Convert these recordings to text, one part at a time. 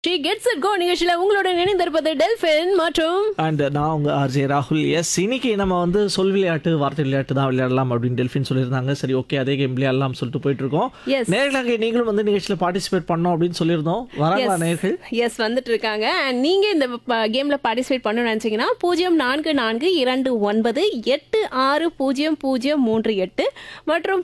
Sri gets it go நிகழ்ச்சியில் உங்களுடன் இணைந்திருப்பது டெல்ஃபின் மற்றும் அண்ட் நான் உங்கள் ஆர்ஜே ராகுல். எஸ், இன்னைக்கு நம்ம வந்து சொல் விளையாட்டு வார்த்தை விளையாட்டு தான் விளையாடலாம் அப்படின்னு டெல்ஃபின் சொல்லியிருந்தாங்க. சரி, ஓகே, அதே கேம் விளையாடலாம் சொல்லிட்டு போயிட்டு இருக்கோம். Yes. நேர்களாக நீங்களும் வந்து நிகழ்ச்சியில் பார்ட்டிசிபேட் பண்ணோம் அப்படின்னு சொல்லியிருந்தோம். வராங்களா நேர்கள்? எஸ் வந்துட்டு இருக்காங்க. அண்ட் நீங்கள் இந்த கேமில் பார்ட்டிசிபேட் பண்ணணும்னு நினச்சிங்கன்னா 044228600038 மற்றும்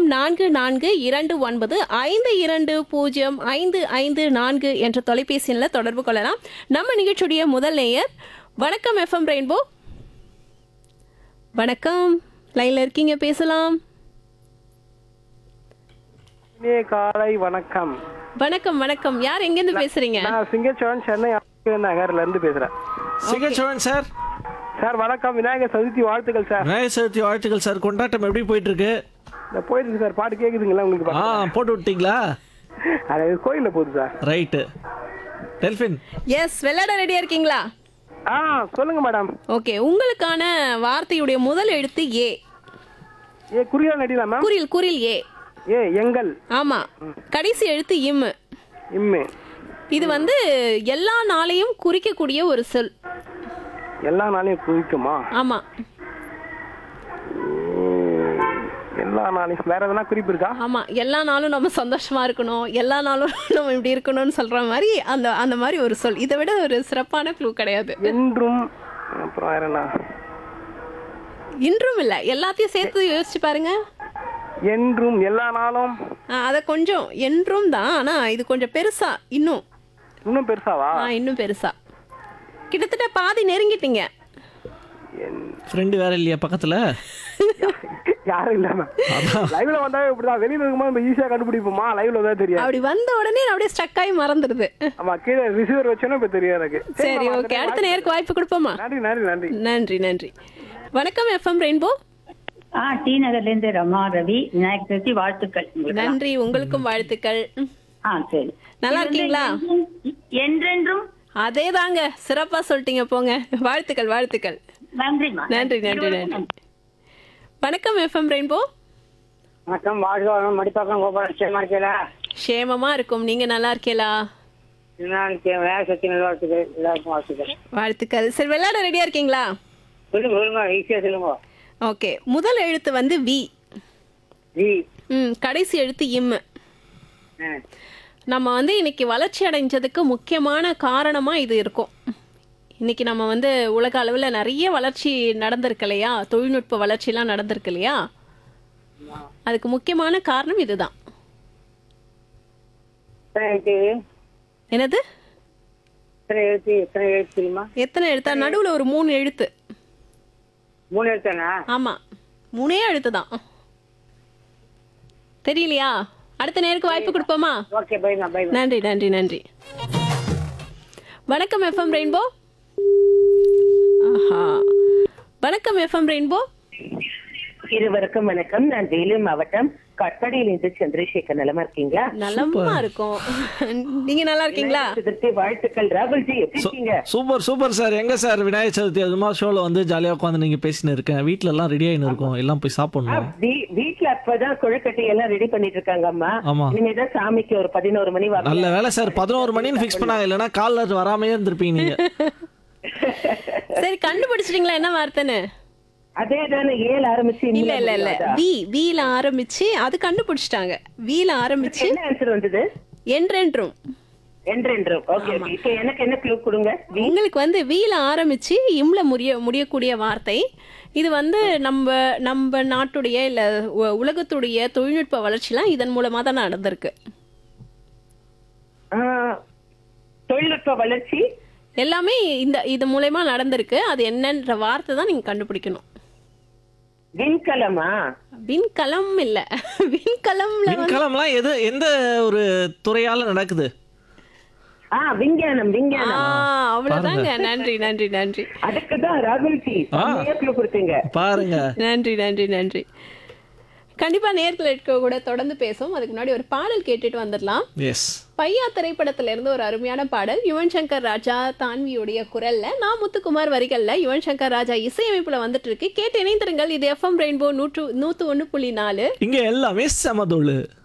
044229520554 என்ற தொலைபேசியில் தொடர்பு கொள்ளலாம். நம்ம நிகழ்ச்சியுடைய முதல் நேயர். வணக்கம் எஃப்எம் ரெயின்போ. வணக்கம், லைன்ல இருக்கீங்க, பேசலாம். காலை வணக்கம். வணக்கம் வணக்கம், யார் எங்கேருந்து பேசுறீங்க? நான் சிங்கச்சோழன், சென்னை நகர்ல இருந்து பேசுறேன். சிங்கச்சோழன் சார். சார் வணக்கம், விநாயகர் சதுர்த்தி வாழ்த்துக்கள் சார். விநாயகர் சதுர்த்தி வாழ்த்துக்கள் சார். கொண்டாட்டம் எப்படி போயிட்டு இருக்கு? போயிட்டு இருக்கு சார். பாட்டு கேக்குதுங்களா உங்களுக்கு? போட்டு விட்டீங்களா? அது கோயில்ல போகுது சார். ரைட்டு. டெல்ஃபின். எஸ், விளையாட ரெடியா இருக்கீங்களா? சொல்லுங்க மேடம். ஓகே, உங்களுக்கான வார்த்தையுடைய முதல் எழுத்து ஏ. குறியா நடிலா மேம்? குறில் ஏ. எங்கள். ஆமா, கடைசி எழுத்து இம். இம்மு. இது வந்து எல்லா நாளையும் குறிக்கக்கூடிய ஒரு சொல். எல்லா நாளையும் குறிக்குமா? ஆமா, எல்லா நாளையும் வேற எதனா குறிப்பு இருக்கா? ஆமா, எல்லா நாளும் நம்ம சந்தோஷமா இருக்கணும், எல்லா நாளும் நம்ம இப்படி இருக்கணும்னு சொல்ற மாதிரி அந்த மாதிரி ஒரு சொல். இதை விட ஒரு சிறப்பான க்ளூ கிடையாது. என்றும். அப்புறம் வேற என்ன? இன்றும் இல்ல, எல்லாத்தையும் சேர்த்து யோசிச்சு பாருங்க. என்றும் எல்லா நாளும். அத கொஞ்சம் என்றும் தான், ஆனா இது கொஞ்சம் பெருசா. இன்னும் பெருசாவா? இன்னும் பெருசா. கிட்டத்தட்ட பாதி நெருங்கிட்டீங்க. ஃப்ரெண்டு வேற இல்லையா பக்கத்துல? யாரும் இல்ல மேம். லைவ்ல வந்தா இப்படிதான், வெளியில இருக்கும்போது நம்ம ஈஸியா கண்டுபிடிப்போமா, லைவ்ல தான் தெரியும். அப்படி வந்த உடனே அப்படியே ஸ்டக் ஆகி மறந்துடுது. ஆமா, கீழே ரிசீவர் வச்சோன்னா இப்ப தெரியும் எனக்கு. சரி, ஓகே, அடுத்த நேருக்கு வாய்ப்பு கொடுப்போமா? நன்றி நன்றி நன்றி நன்றி நன்றி. வணக்கம் எஃப்எம் ரெயின்போ. டி நகர்ல இருந்து ரமா ரவி. விநாயகர் சதுர்த்தி வாழ்த்துக்கள். நன்றி, உங்களுக்கும் வாழ்த்துக்கள். சரி, நல்லா இருக்கீங்களா? என்றென்றும். அதே தாங்க, சிறப்பா சொல்லிட்டீங்க, போங்க. வாழ்த்துக்கள் வாழ்த்துக்கள். நன்றிமா. நன்றி நன்றி நன்றி. வணக்கம் எஃப்எம் ரெயின்போ. வணக்கம், வாழ்க மடிப்பாக்கம் கோபால். சேமா இருக்கீங்களா? சேமமா இருக்கும், நீங்க நல்லா இருக்கீங்களா? விநாயகர் சதுர்த்தி நல்வாழ்த்துக்கள். எல்லாருக்கும் வாழ்த்துக்கள். வாழ்த்துக்கள். சரி, விளையாட ரெடியா இருக்கீங்களா? சொல்லுங்க, ஈஸியா சொல்லுங்க. ஓகே, முதல் எழுத்து வந்து வி. கடைசி எழுத்து இம். நம்ம வந்து இன்னைக்கு வளர்ச்சி அடைஞ்சதுக்கு முக்கியமான காரணமா இது இருக்கும். இன்னைக்கு நம்ம வந்து உலக அளவில் நிறைய வளர்ச்சி நடந்திருக்கு இல்லையா, தொழில்நுட்ப வளர்ச்சிலாம் நடந்திருக்கு இல்லையா, அதுக்கு முக்கியமான காரணம் இதுதான். என்னது? எத்தனை எழுத்தா? நடுவுல ஒரு 3 எழுத்து. 3 எழுத்தானா? ஆமா, 3 எழுத்து தான். தெரியலையா? அடுத்த நேருக்கு வாய்ப்பு கொடுப்போமா? Okay, by by. நன்றி நன்றி நன்றி. வணக்கம் எஃப்எம் ரெயின்போ. வணக்கம் எஃப்எம் ரெயின்போ. இருவருக்கும் வணக்கம். நான் வேலூர் மாவட்டம் கட்படியிலிருந்து சந்திரசேகர். நலமா இருக்கீங்களா? நலமா இருக்கும். நீங்க நல்லா இருக்கீங்களா? வாழ்த்துக்கள் ராகுல்ஜி. எப்படி இருக்கீங்க? Super super sir. எங்க சார் விநாயகர் சதுர்த்தி அதுமா ஷோல வந்து ஜாலியா உட்காந்து நீங்க பேசின்னு இருக்கேன். வீட்டுல எல்லாம் ரெடி ஆயின்னு இருக்கும், எல்லாம் போய் சாப்பிடணும். வீட்டுல அப்பதான் கொழுக்கட்டை எல்லாம் ரெடி பண்ணிட்டு இருக்காங்க அம்மா. ஆமா, இனிமேதான் சாமிக்கு ஒரு 11 மணி வரும். நல்ல வேலை சார், 11 மணின்னு ஃபிக்ஸ் பண்ணாங்க, இல்லைன்னா கால்ல வராமையே இருந்திருப்பீங்க நீங்க. சரி, கண்டுபிடிச்சிட்டீங்களா என்ன வார்த்தைன்னு? அதே தானே, ஏல ஆரம்பிச்சு. இல்ல இல்ல இல்ல, வீல ஆரம்பிச்சு அது கண்டுபிடிச்சிட்டாங்க. வீல ஆரம்பிச்சு என்ன ஆன்சர் வந்தது? என்றென்றும். என்றென்றும். ஓகே, இப்போ எனக்கு என்ன க்ளூ கொடுங்க. உங்களுக்கு வந்து வீல ஆரம்பிச்சு இம்ல முடியக்கூடிய வார்த்தை. இது வந்து நம்ம நாட்டுடைய இல்ல உலகத்துடைய தொழில்நுட்ப வளர்ச்சிலாம் இதன் மூலமா தான் நடந்திருக்கு. தொழில்நுட்ப வளர்ச்சி எல்லாமே இது மூலமா நடந்திருக்கு. அது என்னன்ற வார்த்தை தான் நீங்க கண்டுபிடிக்கணும். விண்கலமா? விண்கலம் இல்ல. விண்கலம்லாம் எந்த ஒரு துறையால நடக்குது? விஞ்ஞானம். அவ்வளவுதாங்க. நன்றி நன்றி நன்றி. அதுக்குதான் ராகுல்ஜி கொடுத்தீங்க பாருங்க. நன்றி நன்றி நன்றி. கண்டிப்பா நேர்ல இருக்க கூட தொடர்ந்து பேசும். அதுக்கு முன்னாடி ஒரு பாடல் கேட்டுட்டு வந்துடலாம். எஸ், பையா திரைப்படத்துல இருந்து ஒரு அருமையான பாடல். யுவன் சங்கர் ராஜா தான்வியுடைய குரல்ல, நான் முத்துக்குமார் வரிகள்ல, யுவன் சங்கர் ராஜா இசையமைப்புல வந்துட்டு இருக்கு. கேட்டு இணைந்திருங்கள். இது எஃப்எம் ரெயின்போ 101.4. இங்க எல்லாமே சமதோளு.